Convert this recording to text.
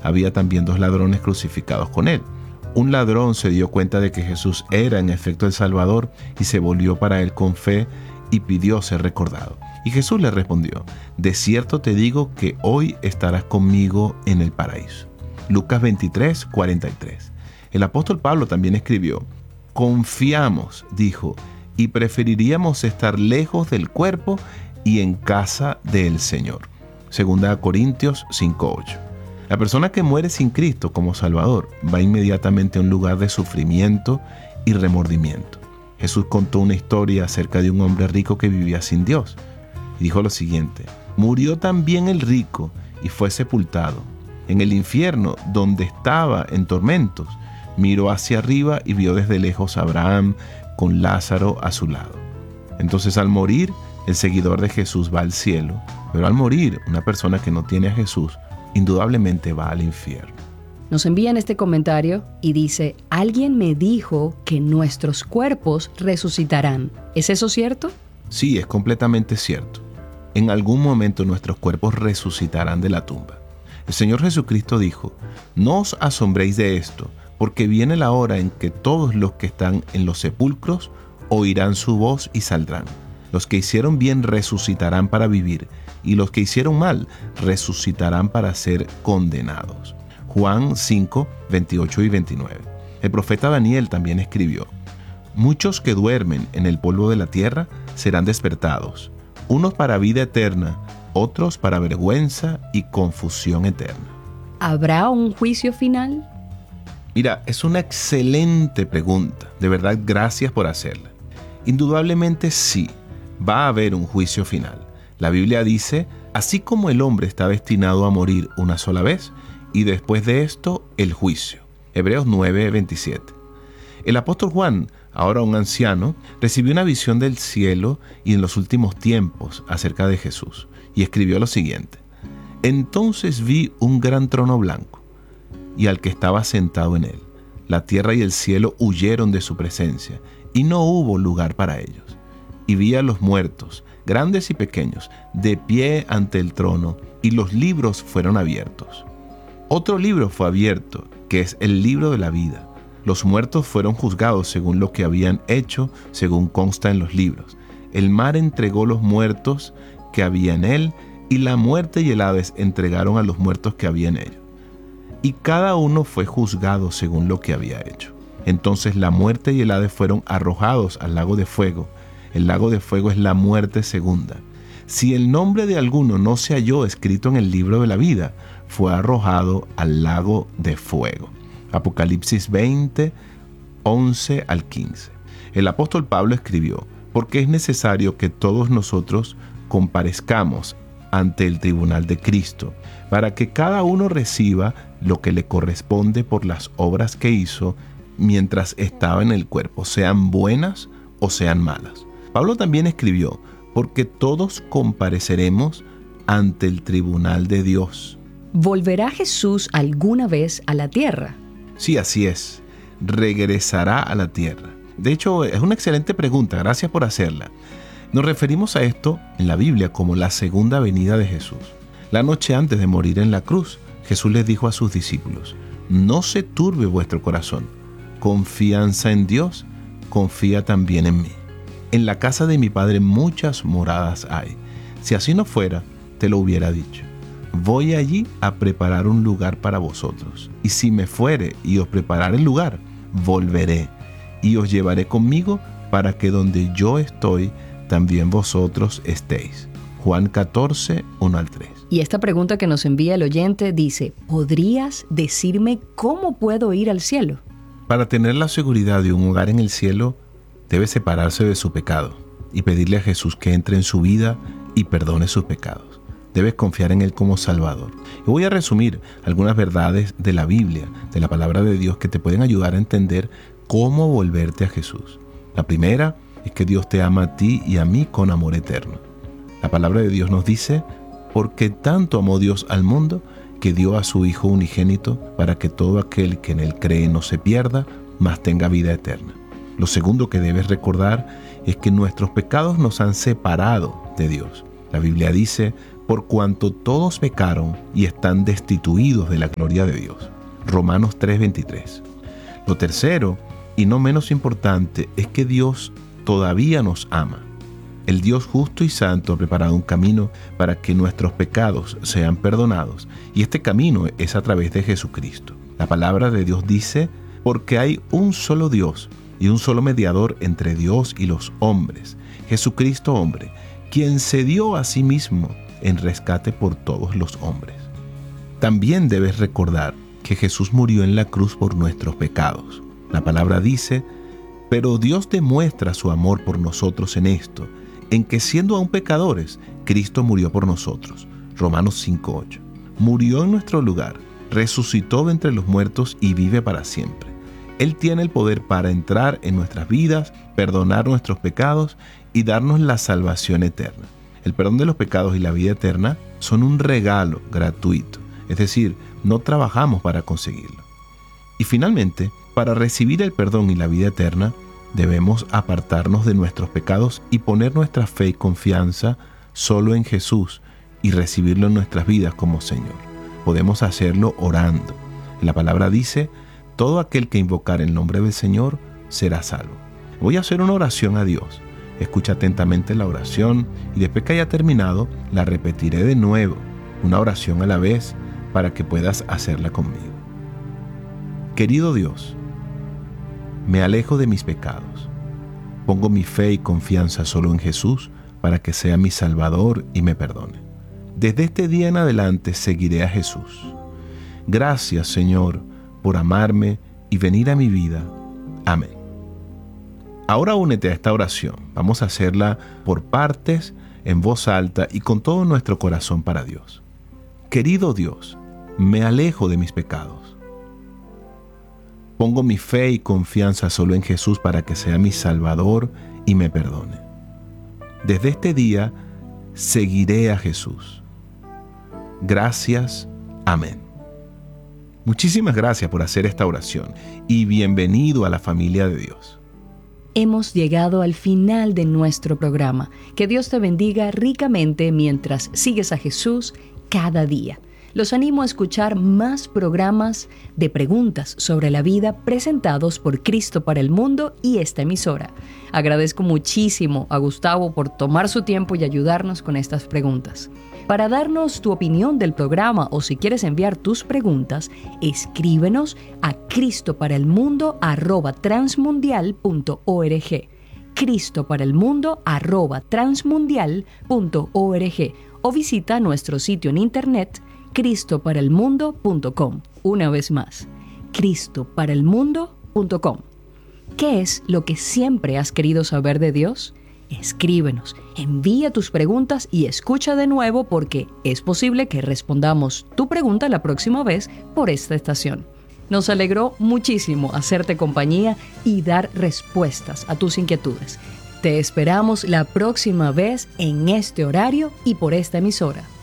había también 2 ladrones crucificados con él. Un ladrón se dio cuenta de que Jesús era en efecto el Salvador y se volvió para él con fe y pidió ser recordado. Y Jesús le respondió: de cierto te digo que hoy estarás conmigo en el paraíso. Lucas 23, 43. El apóstol Pablo también escribió: confiamos, dijo, y preferiríamos estar lejos del cuerpo y en casa del Señor. 2 Corintios 5:8. La persona que muere sin Cristo como Salvador va inmediatamente a un lugar de sufrimiento y remordimiento. Jesús contó una historia acerca de un hombre rico que vivía sin Dios. Y dijo lo siguiente: murió también el rico y fue sepultado. En el infierno, donde estaba en tormentos, miró hacia arriba y vio desde lejos a Abraham con Lázaro a su lado. Entonces, al morir, el seguidor de Jesús va al cielo, pero al morir, una persona que no tiene a Jesús indudablemente va al infierno. Nos envían este comentario y dice: alguien me dijo que nuestros cuerpos resucitarán. ¿Es eso cierto? Sí, es completamente cierto. En algún momento nuestros cuerpos resucitarán de la tumba. El Señor Jesucristo dijo: no os asombréis de esto, porque viene la hora en que todos los que están en los sepulcros oirán su voz y saldrán. Los que hicieron bien resucitarán para vivir, y los que hicieron mal resucitarán para ser condenados. Juan 5, 28 y 29. El profeta Daniel también escribió: muchos que duermen en el polvo de la tierra serán despertados, unos para vida eterna, otros para vergüenza y confusión eterna. ¿Habrá un juicio final? Mira, es una excelente pregunta. De verdad, gracias por hacerla. Indudablemente sí, va a haber un juicio final. La Biblia dice: así como el hombre está destinado a morir una sola vez, y después de esto, el juicio. Hebreos 9, 27. El apóstol Juan, ahora un anciano, recibió una visión del cielo y en los últimos tiempos acerca de Jesús, y escribió lo siguiente: entonces vi un gran trono blanco, y al que estaba sentado en él. La tierra y el cielo huyeron de su presencia, y no hubo lugar para ellos. Y vi a los muertos, grandes y pequeños, de pie ante el trono, y los libros fueron abiertos. Otro libro fue abierto, que es el libro de la vida. Los muertos fueron juzgados según lo que habían hecho, según consta en los libros. El mar entregó los muertos que había en él, y la muerte y el Hades entregaron a los muertos que había en ellos. Y cada uno fue juzgado según lo que había hecho. Entonces la muerte y el Hades fueron arrojados al lago de fuego. El lago de fuego es la muerte segunda. Si el nombre de alguno no se halló escrito en el libro de la vida, fue arrojado al lago de fuego. Apocalipsis 20, 11 al 15. El apóstol Pablo escribió: porque es necesario que todos nosotros comparezcamos ante el tribunal de Cristo, para que cada uno reciba lo que le corresponde por las obras que hizo mientras estaba en el cuerpo, sean buenas o sean malas. Pablo también escribió: porque todos compareceremos ante el tribunal de Dios. ¿Volverá Jesús alguna vez a la tierra? Sí, así es. Regresará a la tierra. De hecho, es una excelente pregunta. Gracias por hacerla. Nos referimos a esto en la Biblia como la segunda venida de Jesús. La noche antes de morir en la cruz, Jesús les dijo a sus discípulos: no se turbe vuestro corazón. Confianza en Dios, confía también en mí. En la casa de mi Padre muchas moradas hay. Si así no fuera, te lo hubiera dicho. Voy allí a preparar un lugar para vosotros. Y si me fuere y os preparare el lugar, volveré y os llevaré conmigo, para que donde yo estoy, también vosotros estéis. Juan 14, 1 al 3. Y esta pregunta que nos envía el oyente dice: ¿podrías decirme cómo puedo ir al cielo? Para tener la seguridad de un hogar en el cielo, debe separarse de su pecado y pedirle a Jesús que entre en su vida y perdone sus pecados. Debes confiar en Él como Salvador. Y voy a resumir algunas verdades de la Biblia, de la palabra de Dios, que te pueden ayudar a entender cómo volverte a Jesús. La primera es que Dios te ama a ti y a mí con amor eterno. La palabra de Dios nos dice: porque tanto amó Dios al mundo, que dio a su Hijo unigénito, para que todo aquel que en Él cree no se pierda, mas tenga vida eterna. Lo segundo que debes recordar es que nuestros pecados nos han separado de Dios. La Biblia dice: por cuanto todos pecaron y están destituidos de la gloria de Dios. Romanos 3:23. Lo tercero, y no menos importante, es que Dios todavía nos ama. El Dios justo y santo ha preparado un camino para que nuestros pecados sean perdonados, y este camino es a través de Jesucristo. La palabra de Dios dice, porque hay un solo Dios y un solo mediador entre Dios y los hombres, Jesucristo hombre, quien se dio a sí mismo en rescate por todos los hombres. También debes recordar que Jesús murió en la cruz por nuestros pecados. La palabra dice, pero Dios demuestra su amor por nosotros en esto, en que siendo aún pecadores, Cristo murió por nosotros. Romanos 5:8. Murió en nuestro lugar, resucitó de entre los muertos y vive para siempre. Él tiene el poder para entrar en nuestras vidas, perdonar nuestros pecados y darnos la salvación eterna. El perdón de los pecados y la vida eterna son un regalo gratuito, es decir, no trabajamos para conseguirlo. Y finalmente, para recibir el perdón y la vida eterna, debemos apartarnos de nuestros pecados y poner nuestra fe y confianza solo en Jesús y recibirlo en nuestras vidas como Señor. Podemos hacerlo orando. La palabra dice, todo aquel que invocar el nombre del Señor será salvo. Voy a hacer una oración a Dios. Escucha atentamente la oración y después que haya terminado, la repetiré de nuevo, una oración a la vez, para que puedas hacerla conmigo. Querido Dios, me alejo de mis pecados. Pongo mi fe y confianza solo en Jesús para que sea mi Salvador y me perdone. Desde este día en adelante seguiré a Jesús. Gracias, Señor, por amarme y venir a mi vida. Amén. Ahora únete a esta oración. Vamos a hacerla por partes, en voz alta y con todo nuestro corazón para Dios. Querido Dios, me alejo de mis pecados. Pongo mi fe y confianza solo en Jesús para que sea mi Salvador y me perdone. Desde este día seguiré a Jesús. Gracias. Amén. Muchísimas gracias por hacer esta oración y bienvenido a la familia de Dios. Hemos llegado al final de nuestro programa. Que Dios te bendiga ricamente mientras sigues a Jesús cada día. Los animo a escuchar más programas de preguntas sobre la vida presentados por Cristo para el Mundo y esta emisora. Agradezco muchísimo a Gustavo por tomar su tiempo y ayudarnos con estas preguntas. Para darnos tu opinión del programa o si quieres enviar tus preguntas, escríbenos a cristoparaelmundo@transmundial.org, cristoparaelmundo@transmundial.org o visita nuestro sitio en internet cristoparaelmundo.com. Una vez más, cristoparaelmundo.com. ¿Qué es lo que siempre has querido saber de Dios? Escríbenos, envía tus preguntas y escucha de nuevo porque es posible que respondamos tu pregunta la próxima vez por esta estación. Nos alegró muchísimo hacerte compañía y dar respuestas a tus inquietudes. Te esperamos la próxima vez en este horario y por esta emisora.